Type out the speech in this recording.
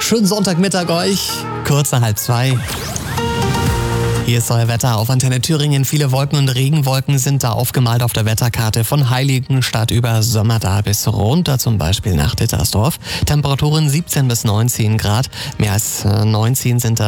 schönen Sonntagmittag euch. Kurz nach 1:30. Hier ist euer Wetter auf Antenne Thüringen. Viele Wolken und Regenwolken sind da aufgemalt auf der Wetterkarte. Von Heiligenstadt über Sömmerda bis runter zum Beispiel nach Dittersdorf. Temperaturen 17 bis 19 Grad. Mehr als 19 sind da